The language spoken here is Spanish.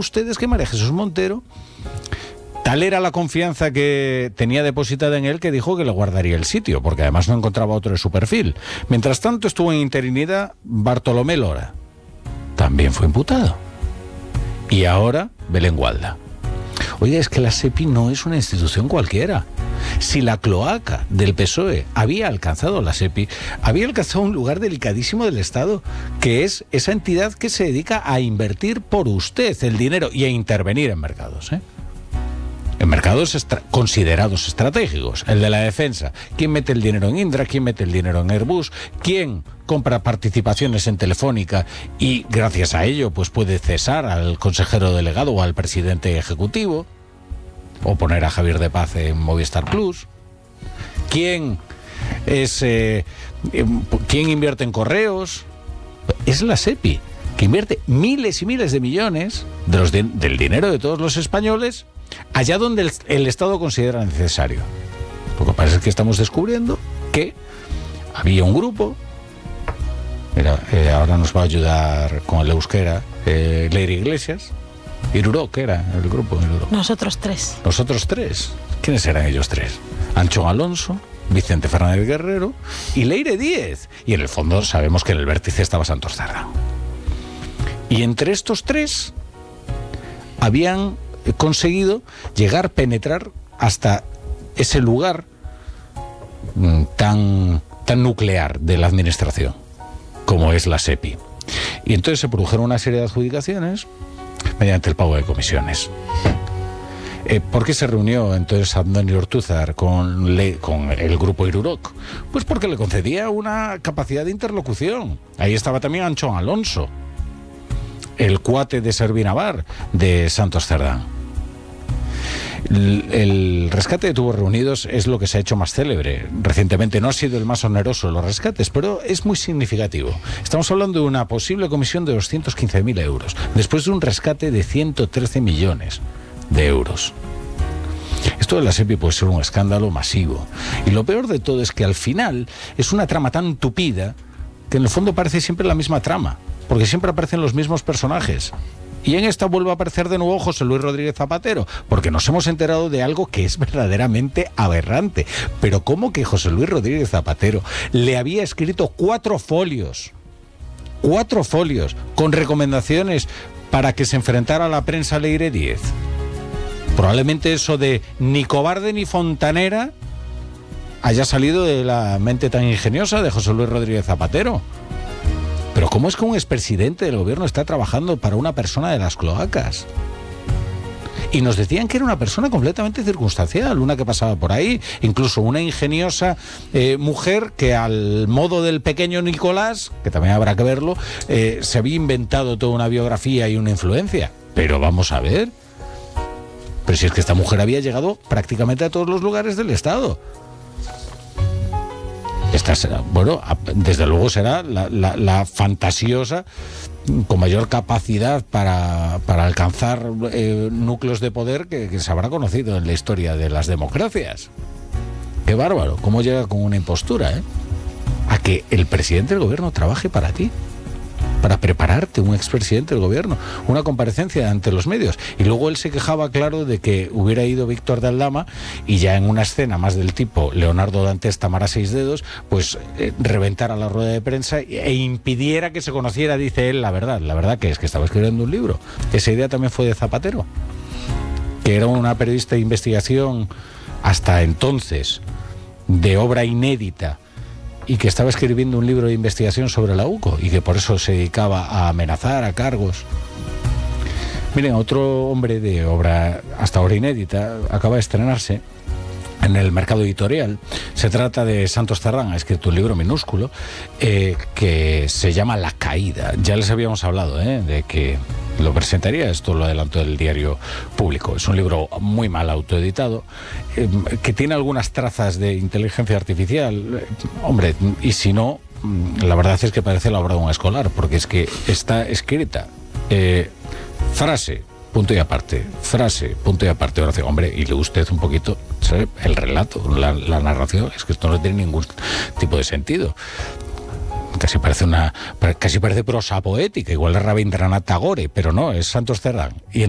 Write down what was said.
ustedes que María Jesús Montero, tal era la confianza que tenía depositada en él, que dijo que le guardaría el sitio, porque además no encontraba otro de su perfil. Mientras tanto estuvo en interinidad Bartolomé Lora. También fue imputado. Y ahora Belén Gualda. Oye, es que la SEPI no es una institución cualquiera. Si la cloaca del PSOE había alcanzado la SEPI, había alcanzado un lugar delicadísimo del Estado, que es esa entidad que se dedica a invertir por usted el dinero y a intervenir en mercados, en mercados considerados estratégicos. El de la defensa. ¿Quién mete el dinero en Indra? ¿Quién mete el dinero en Airbus? ¿Quién compra participaciones en Telefónica y gracias a ello pues puede cesar al consejero delegado o al presidente ejecutivo? O poner a Javier de Paz en Movistar Plus. ¿Quién invierte en correos? Es la SEPI, que invierte miles y miles de millones del dinero de todos los españoles allá donde el Estado considera necesario. Lo que pasa es que estamos descubriendo que había un grupo, ahora nos va a ayudar con el euskera, Leire Iglesias, Irurok era el grupo. Nosotros tres. Nosotros tres. ¿Quiénes eran ellos tres? Anchón Alonso, Vicente Fernández Guerrero y Leire Díez. Y en el fondo sabemos que en el vértice estaba Santos Cerdán. Y entre estos tres habían conseguido penetrar hasta ese lugar tan nuclear de la administración como es la SEPI. Y entonces se produjeron una serie de adjudicaciones mediante el pago de comisiones. ¿Por qué se reunió entonces Andoni Ortúzar con el grupo Irurok? Pues porque le concedía una capacidad de interlocución. Ahí estaba también Anchón Alonso, el cuate de Servinavar de Santos Cerdán. El rescate de tubos reunidos es lo que se ha hecho más célebre recientemente. No ha sido el más oneroso de los rescates, pero es muy significativo. Estamos hablando de una posible comisión de 215.000 euros, después de un rescate de 113 millones de euros. Esto de la SEPI puede ser un escándalo masivo. Y lo peor de todo es que al final es una trama tan tupida que en el fondo parece siempre la misma trama, porque siempre aparecen los mismos personajes. Y en esta vuelve a aparecer de nuevo José Luis Rodríguez Zapatero, porque nos hemos enterado de algo que es verdaderamente aberrante. Pero ¿cómo que José Luis Rodríguez Zapatero le había escrito 4 folios con recomendaciones para que se enfrentara a la prensa Leire Díez? Probablemente eso de ni cobarde ni fontanera haya salido de la mente tan ingeniosa de José Luis Rodríguez Zapatero. Pero ¿cómo es que un expresidente del gobierno está trabajando para una persona de las cloacas? Y nos decían que era una persona completamente circunstancial, una que pasaba por ahí, incluso una ingeniosa mujer que al modo del pequeño Nicolás, que también habrá que verlo, se había inventado toda una biografía y una influencia. Pero vamos a ver. Pero si es que esta mujer había llegado prácticamente a todos los lugares del Estado. Esta será, bueno, desde luego será la fantasiosa con mayor capacidad para alcanzar núcleos de poder que se habrá conocido en la historia de las democracias. Qué bárbaro, cómo llega con una impostura, a que el presidente del gobierno trabaje para ti, para prepararte, un expresidente del gobierno, una comparecencia ante los medios. Y luego él se quejaba, claro, de que hubiera ido Víctor de Aldama y ya en una escena más del tipo Leonardo Dantes Tamara Seis Dedos, pues reventara la rueda de prensa e impidiera que se conociera, dice él, la verdad. La verdad que es que estaba escribiendo un libro. Esa idea también fue de Zapatero, que era una periodista de investigación hasta entonces, de obra inédita, y que estaba escribiendo un libro de investigación sobre la UCO y que por eso se dedicaba a amenazar a cargos. Miren, otro hombre de obra hasta ahora inédita acaba de estrenarse en el mercado editorial. Se trata de Santos Cerdán, ha escrito un libro minúsculo que se llama La Caída. Ya les habíamos hablado de que lo presentaría, esto lo adelantó el Diario Público. Es un libro muy mal autoeditado, que tiene algunas trazas de inteligencia artificial. Hombre, y si no, la verdad es que parece la obra de un escolar, porque es que está escrita frase, punto y aparte, frase, punto y aparte, oración. Hombre, y lee usted un poquito, ¿sabe? El relato, la narración, es que esto no tiene ningún tipo de sentido. Casi parece prosa poética, igual es Rabindranath Tagore, pero no, es Santos Cerdán. Y